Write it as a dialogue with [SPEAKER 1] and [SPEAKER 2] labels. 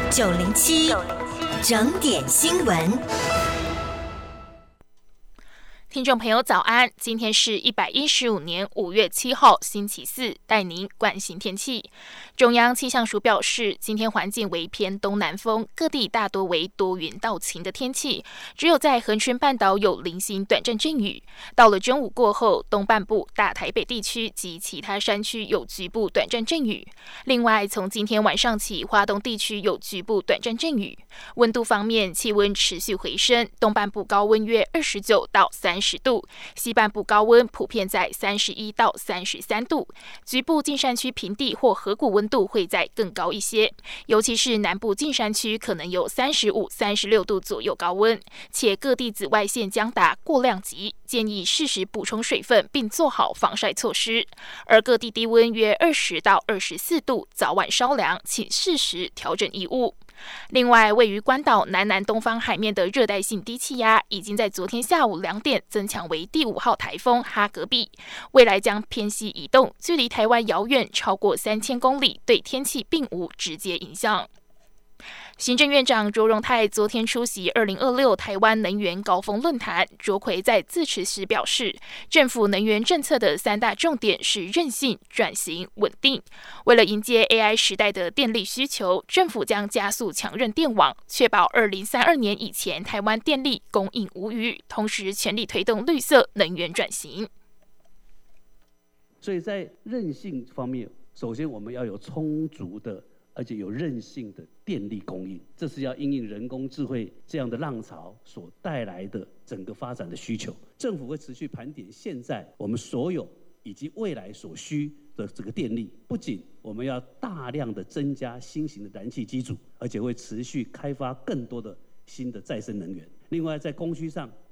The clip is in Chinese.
[SPEAKER 1] 907整点新闻。
[SPEAKER 2] 听众朋友早安，今天是115年5月7号星期四，带您关心天气。中央气象署表示，今天环境为偏东南风，各地大多为多云到晴的天气，只有在恒春半岛有零星短暂阵雨。到了中午过后，东半部、大台北地区及其他山区有局部短暂阵雨。另外，从今天晚上起，花东地区有局部短暂阵雨。温度方面，气温持续回升，东半部高温约29到30度，西半部高温普遍在31到33度，局部近山区平地或河谷温度会再更高一些，尤其是南部近山区可能有35、36度左右高温，且各地紫外线将达过量级，建议适时补充水分并做好防晒措施。而各地低温约20到24度，早晚稍凉，请适时调整衣物。另外，位于关岛南东方海面的热带性低气压，已经在昨天下午2点增强为第5号台风哈格比，未来将偏西移动，距离台湾遥远超过3000公里，对天气并无直接影响。行政院长卓荣泰昨天出席2026台湾能源高峰论坛，卓奎在致辞时表示，政府能源政策的3大重点是韧性、转型、稳定。为了迎接 AI 时代的电力需求，政府将加速强韧电网，确保2032年以前台湾电力供应无虞，同时全力推动绿色能源转型。
[SPEAKER 3] 所以在韧性方面，首先我们要有充足的而且有韧性的电力供应，这是要因应人工智慧这样的浪潮所带来的整个发展的需求。政府会持续盘点现在我们所有以及未来所需的这个电力，不仅我们要大量的增加新型的燃气机组，而且会持续开发更多的新的再生能源。另外，在供需上，